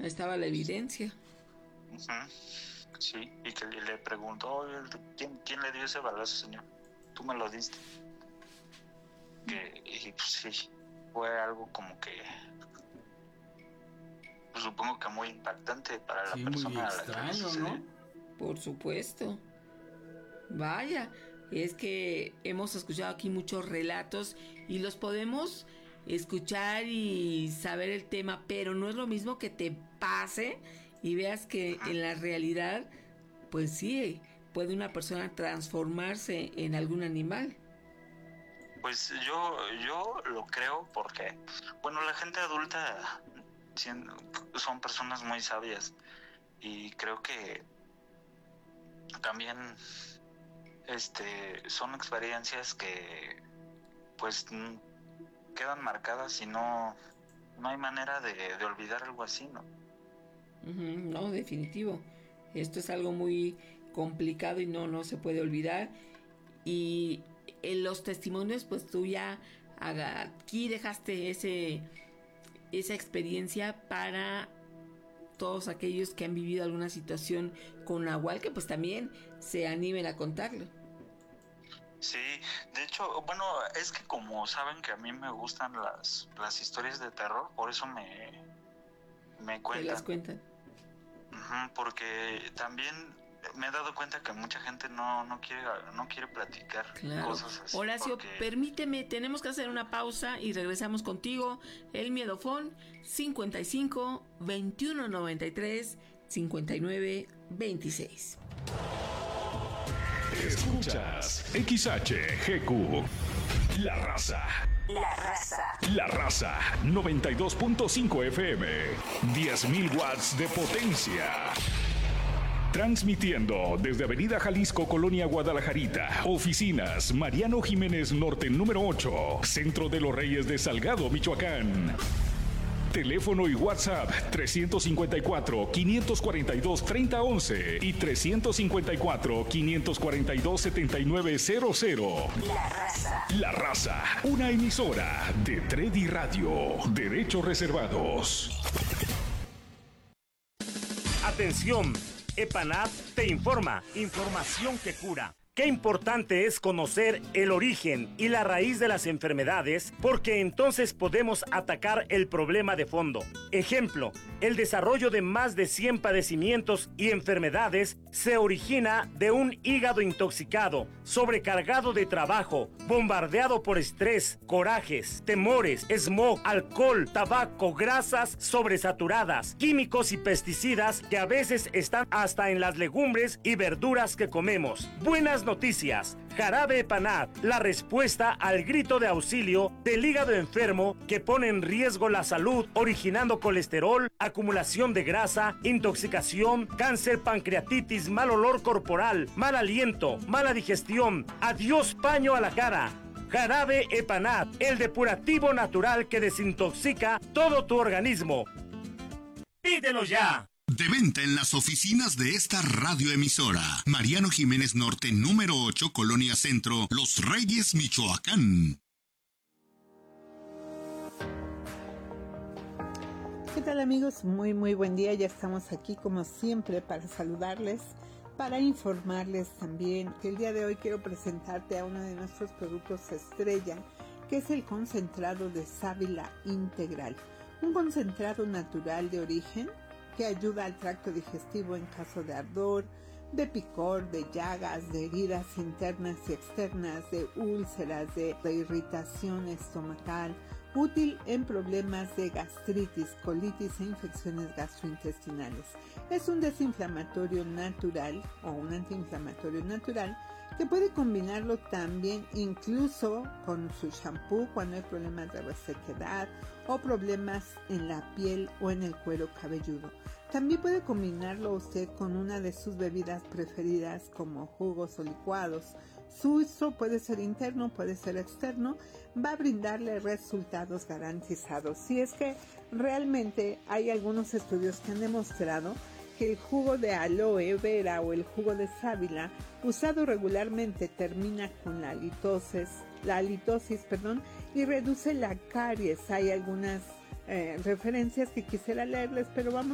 Estaba la evidencia. Ujú. Sí, y que le preguntó, "Oye, ¿quién le dio ese balazo, señor? Tú me lo diste". Y pues sí, fue algo como que, pues, supongo que muy impactante para la Sí, muy persona a la que le extraño, sucedió. ¿no? Por supuesto. Vaya, es que hemos escuchado aquí muchos relatos y los podemos escuchar y saber el tema, pero no es lo mismo que te pase y veas que en la realidad, pues sí, puede una persona transformarse en algún animal. Pues yo lo creo porque, bueno, la gente adulta son personas muy sabias y creo que también son experiencias que pues quedan marcadas y no hay manera de olvidar algo así, ¿no? No, definitivo. Esto es algo muy complicado y no se puede olvidar. Y en los testimonios, pues tú ya aquí dejaste esa experiencia para todos aquellos que han vivido alguna situación con Nahual, que pues también se animen a contarlo. Sí, de hecho, bueno, es que como saben que a mí me gustan las historias de terror, por eso me Te las cuentan. cuentan. Porque también me he dado cuenta que mucha gente no quiere platicar Claro. cosas así, Horacio, porque permíteme, tenemos que hacer una pausa y regresamos contigo. El Miedofón 55 21 93 59 26. Escuchas XHGQ. La raza. La raza. La raza 92.5 FM. 10.000 watts de potencia. Transmitiendo desde Avenida Jalisco, Colonia Guadalajarita. Oficinas Mariano Jiménez Norte número 8. Centro de los Reyes de Salgado, Michoacán. Teléfono y WhatsApp 354-542-3011 y 354-542-7900. La raza. La raza, una emisora de Tredi Radio. Derechos reservados. Atención, EPANAP te informa, información que cura. Qué importante es conocer el origen y la raíz de las enfermedades, porque entonces podemos atacar el problema de fondo. Ejemplo, el desarrollo de más de 100 padecimientos y enfermedades se origina de un hígado intoxicado, sobrecargado de trabajo, bombardeado por estrés, corajes, temores, smog, alcohol, tabaco, grasas sobresaturadas, químicos y pesticidas que a veces están hasta en las legumbres y verduras que comemos. Buenas noticias. Jarabe Epanat, la respuesta al grito de auxilio del hígado enfermo que pone en riesgo la salud, originando colesterol, acumulación de grasa, intoxicación, cáncer, pancreatitis, mal olor corporal, mal aliento, mala digestión. Adiós paño a la cara. Jarabe Epanat, el depurativo natural que desintoxica todo tu organismo. ¡Pídelo ya! De venta en las oficinas de esta radioemisora. Mariano Jiménez Norte, número 8, Colonia Centro, Los Reyes, Michoacán. ¿Qué tal, amigos? Muy buen día. Ya estamos aquí como siempre para saludarles, para informarles también que el día de hoy quiero presentarte a uno de nuestros productos estrella, que es el concentrado de sábila integral. Un concentrado natural de origen que ayuda al tracto digestivo en caso de ardor, de picor, de llagas, de heridas internas y externas, de úlceras, de irritación estomacal, útil en problemas de gastritis, colitis e infecciones gastrointestinales. Es un desinflamatorio natural o un antiinflamatorio natural que puede combinarlo también incluso con su shampoo cuando hay problemas de resequedad o problemas en la piel o en el cuero cabelludo. También puede combinarlo usted con una de sus bebidas preferidas como jugos o licuados. Su uso puede ser interno, puede ser externo, va a brindarle resultados garantizados. Si es que realmente hay algunos estudios que han demostrado que el jugo de aloe vera o el jugo de sábila usado regularmente termina con la halitosis, y reduce la caries. Hay algunas referencias que quisiera leerles, pero vamos